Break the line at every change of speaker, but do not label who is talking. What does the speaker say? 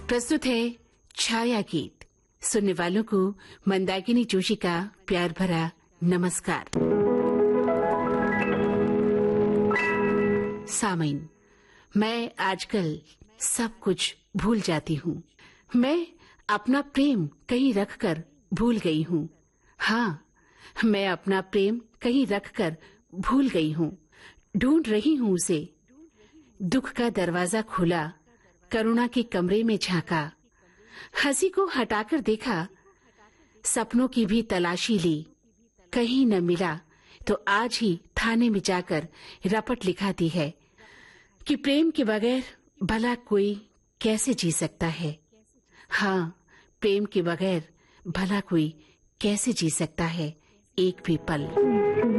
प्रस्तुत है छाया गीत। सुनने वालों को मंदाकिनी जोशी का प्यार भरा नमस्कार। सामीन, मैं आजकल सब कुछ भूल जाती हूँ। मैं अपना प्रेम कहीं रखकर भूल गई हूँ। हाँ, मैं अपना प्रेम कहीं रखकर भूल गई हूँ। ढूंढ रही हूँ उसे। दुख का दरवाजा खोला, करुणा के कमरे में झांका, हंसी को हटाकर देखा, सपनों की भी तलाशी ली, कहीं न मिला तो आज ही थाने में जाकर रपट लिखा दी है कि प्रेम के बगैर भला कोई कैसे जी सकता है। हाँ, प्रेम के बगैर भला कोई कैसे जी सकता है एक भी पल।